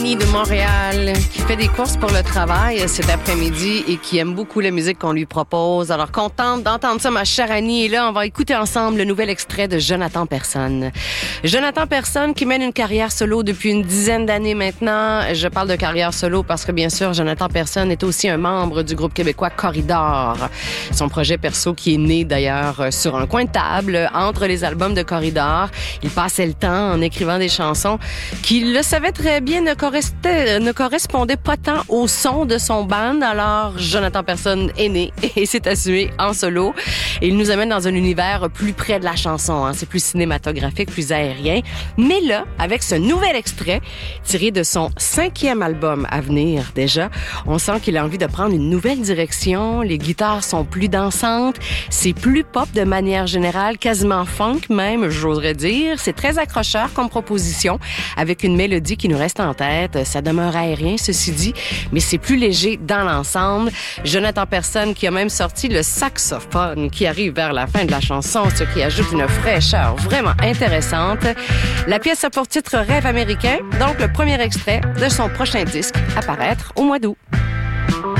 Annie de Montréal qui fait des courses pour le travail cet après-midi et qui aime beaucoup la musique qu'on lui propose. Alors, contente d'entendre ça, ma chère Annie. Et là, on va écouter ensemble le nouvel extrait de Jonathan Personne. Jonathan Personne qui mène une carrière solo depuis une dizaine d'années maintenant. Je parle de carrière solo parce que, bien sûr, Jonathan Personne est aussi un membre du groupe québécois Corridor. Son projet perso qui est né, d'ailleurs, sur un coin de table entre les albums de Corridor. Il passait le temps en écrivant des chansons qui, le savait très bien, ne correspondait pas tant au son de son band. Alors, Jonathan Personne est né et s'est assumé en solo. Et il nous amène dans un univers plus près de la chanson. Hein. C'est plus cinématographique, plus aérien. Mais là, avec ce nouvel extrait, tiré de son 5e album à venir déjà, on sent qu'il a envie de prendre une nouvelle direction. Les guitares sont plus dansantes. C'est plus pop de manière générale, quasiment funk même, j'oserais dire. C'est très accrocheur comme proposition, avec une mélodie qui nous reste en tête. Ça demeure aérien, ceci dit, mais c'est plus léger dans l'ensemble. Jonathan Personne qui a même sorti le saxophone qui arrive vers la fin de la chanson, ce qui ajoute une fraîcheur vraiment intéressante. La pièce a pour titre Rêve américain, donc le premier extrait de son prochain disque à paraître au mois d'août.